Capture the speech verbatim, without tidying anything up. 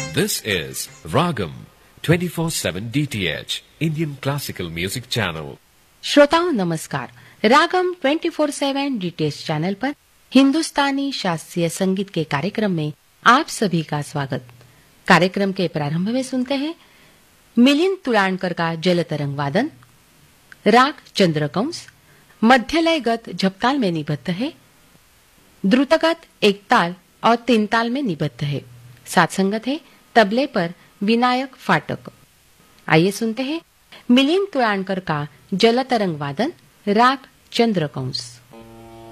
This is Ragam twenty-four seven D T H Indian Classical Music Channel. श्रोताओं नमस्कार। रागम twenty four seven DTH channel पर हिंदुस्तानी शास्त्रीय संगीत के कार्यक्रम में आप सभी का स्वागत। कार्यक्रम के प्रारंभ में सुनते हैं मिलिंद तुलाणकर का जलतरंग वादन। राग चंद्रकंस मध्यलय गत झपताल में निबद्ध है, द्रुतगत एक ताल और तीन ताल में निबद्ध है। साथ संगत है तबले पर विनायक फाटक। आइए सुनते हैं मिलिंद तुलाणकर का जलतरंग वादन, राग चंद्रकंस।